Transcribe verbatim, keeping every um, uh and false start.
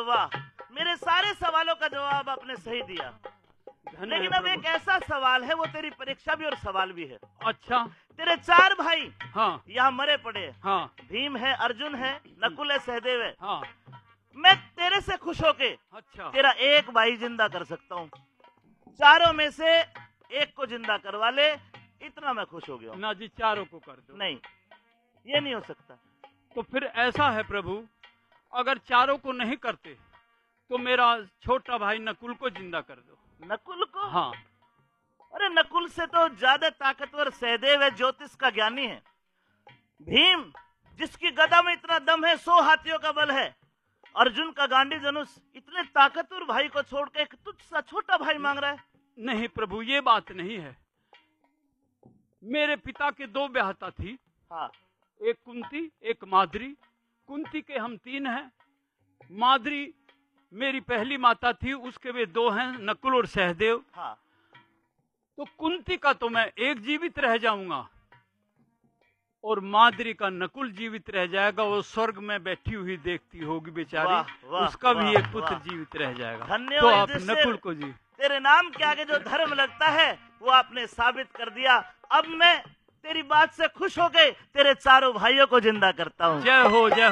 वाह, मेरे सारे सवालों का जवाब आपने सही दिया। लेकिन अब एक ऐसा सवाल है, वो तेरी परीक्षा भी और सवाल भी है। अच्छा। तेरे चार भाई हाँ यहाँ मरे पड़े हैं। हाँ भीम है, अर्जुन है, नकुल है, सहदेव है। हाँ। मैं तेरे से खुश होके अच्छा। तेरा एक भाई जिंदा कर सकता हूँ। चारों में से एक को जिंदा करवा ले, इतना मैं खुश हो गया हूँ। ना जी, चारों को कर दो। नहीं, ये नहीं हो सकता। तो फिर ऐसा है प्रभु, अगर चारों को नहीं करते तो मेरा छोटा भाई नकुल को जिंदा कर दो। नकुल को? हाँ। अरे नकुल से तो ज्यादा ताकतवर सहदेव है, ज्योतिष का ज्ञानी है। भीम, जिसकी गदा में इतना दम है, सौ हाथियों का बल है। अर्जुन का गांडी धनुष, इतने ताकतवर भाई को छोड़ के एक तुझ सा छोटा भाई मांग रहा है। नहीं प्रभु, ये बात नहीं है। मेरे पिता के दो ब्याहता थी। हाँ। एक कुंती, एक माद्री। कुंती के हम तीन हैं। माद्री मेरी पहली माता थी, उसके वे दो हैं, नकुल और सहदेव। हाँ। तो कुंती का तो मैं एक जीवित रह जाऊंगा और माद्री का नकुल जीवित रह जाएगा। वो स्वर्ग में बैठी हुई देखती होगी बेचारी, वाह, वाह, उसका वाह, भी एक पुत्र वाह। जीवित रह जाएगा। धन्य तो हो आप युधिष्ठिर। नकुल को जी। तेरे नाम के आगे जो धर्म लगता है वो आपने साबित कर दिया। अब मैं तेरी बात से खुश हो गए तेरे चारों भाइयों को जिंदा करता हूँ। जय हो, जय